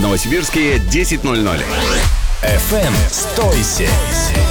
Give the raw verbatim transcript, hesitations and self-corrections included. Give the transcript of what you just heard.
Новосибирске, десять ноль ноль. эф эм сто семь.